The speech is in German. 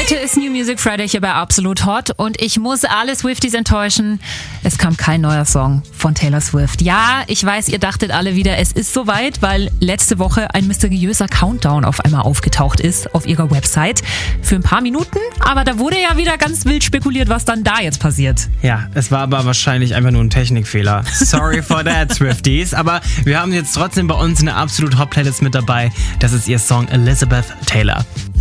Heute ist New Music Friday hier bei Absolut Hot und ich muss alle Swifties enttäuschen. Es kam kein neuer Song von Taylor Swift. Ja, ich weiß, ihr dachtet alle wieder, es ist soweit, weil letzte Woche ein mysteriöser Countdown auf einmal aufgetaucht ist auf ihrer Website für ein paar Minuten. Aber da wurde ja wieder ganz wild spekuliert, was dann da jetzt passiert. Ja, es war aber wahrscheinlich einfach nur ein Technikfehler. Sorry for that, Swifties. Aber wir haben jetzt trotzdem bei uns in der Absolut Hot Playlist mit dabei. Das ist ihr Song Elizabeth Taylor.